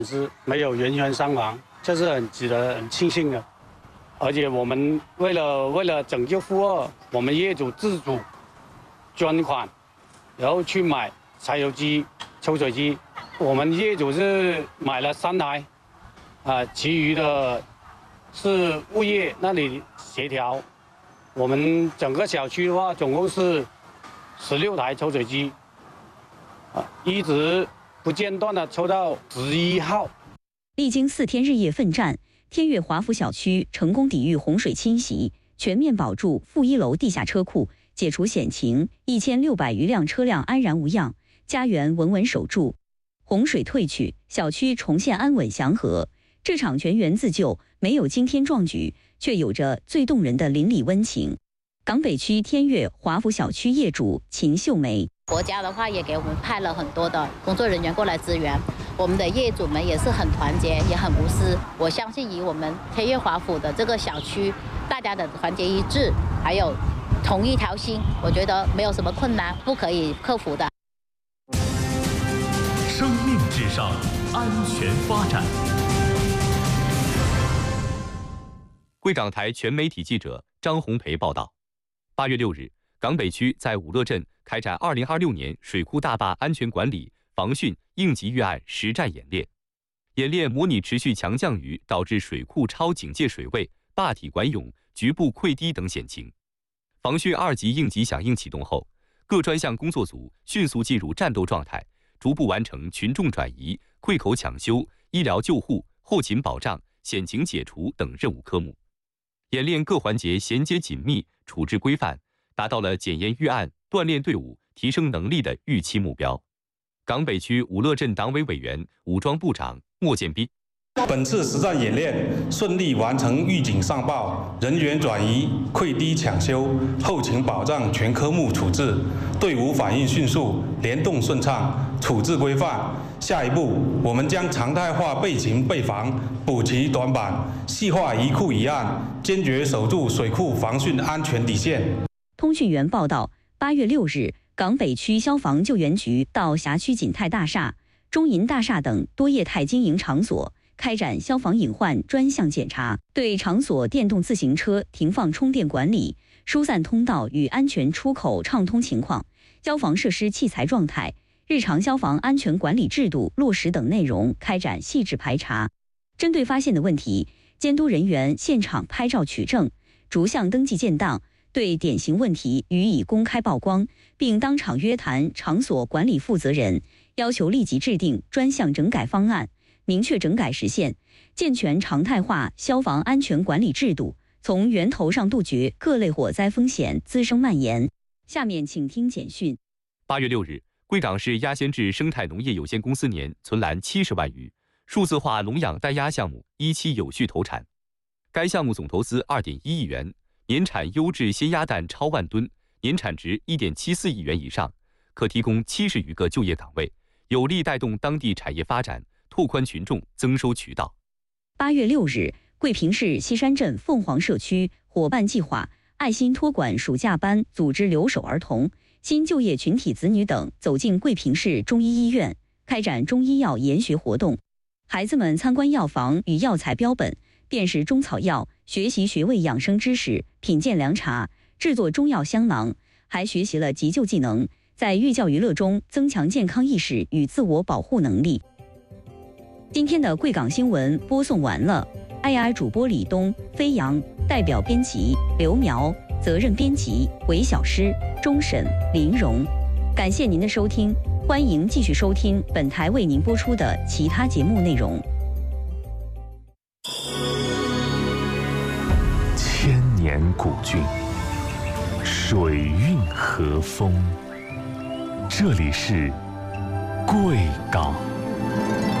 是没有人员伤亡，这是值得很庆幸的。而且我们为了拯救负二，我们业主自主捐款，然后去买柴油机、抽水机。我们业主是买了3台，其余的是物业那里协调。我们整个小区的话，总共是16台抽水机，一直不间断的抽到11号。 历经4天日夜奋战，天悦华府小区成功抵御洪水侵袭，全面保住负1楼地下车库，解除险情，1600余辆车辆安然无恙，家园稳稳守住。洪水退去，小区重现安稳祥和。这场全员自救没有惊天壮举，却有着最动人的邻里温情。港北区天悦华府小区业主秦秀梅， 国家的话也给我们派了很多的工作人员过来支援，我们的业主们也是很团结，也很无私。我相信以我们天悦华府的这个小区，大家的团结一致，还有同一条心，我觉得没有什么困难不可以克服的。 生命至上，安全发展。贵港台全媒体记者张红培报道：8月6日，港北区在武乐镇开展2026年水库大坝安全管理防汛应急预案实战演练。演练模拟持续强降雨导致水库超警戒水位、坝体管涌、局部溃堤等险情。防汛2级应急响应启动后，各专项工作组迅速进入战斗状态，逐步完成群众转移、溃口抢修、医疗救护、后勤保障、险情解除等任务科目。演练各环节衔接紧密、处置规范，达到了检验预案、锻炼队伍、提升能力的预期目标。港北区武乐镇党委委员、武装部长莫建斌。 本次实战演练顺利完成预警上报、人员转移、溃堤抢修、后勤保障全科目处置，队伍反应迅速、联动顺畅，处置规范。下一步，我们将常态化备勤备防，补齐短板，细化一库一案，坚决守住水库防汛安全底线。 通讯员报道，8月6日，港北区消防救援局到辖区锦泰大厦、中银大厦等多业态经营场所开展消防隐患专项检查，对场所电动自行车停放充电管理、疏散通道与安全出口畅通情况、消防设施器材状态、日常消防安全管理制度落实等内容开展细致排查。针对发现的问题，监督人员现场拍照取证，逐项登记建档，对典型问题予以公开曝光，并当场约谈场所管理负责人，要求立即制定专项整改方案，明确整改时限，健全常态化消防安全管理制度，从源头上杜绝各类火灾风险滋生蔓延。下面请听简讯。 8月6日，贵港市鸭先志生态农业有限公司年存栏70万余，数字化笼养带鸭项目一期有序投产。该项目总投资2.1亿元，年产优质鲜鸭蛋超万吨，年产值1.74亿元以上，可提供70余个就业岗位，有力带动当地产业发展，拓宽群众增收渠道。 8月6日，桂平市西山镇凤凰社区伙伴计划爱心托管暑假班组织留守儿童、新就业群体子女等走进桂平市中医医院，开展中医药研学活动。孩子们参观药房与药材标本，辨识中草药，学习穴位养生知识，品鉴凉茶，制作中药香囊，还学习了急救技能，在寓教于乐中增强健康意识与自我保护能力。今天的贵港新闻播送完了，IR 主播李东、飞扬，代表编辑刘苗，责任编辑韦小诗、钟审、林荣。感谢您的收听，欢迎继续收听本台为您播出的其他节目内容。 千年古郡，水韵和风，这里是贵港。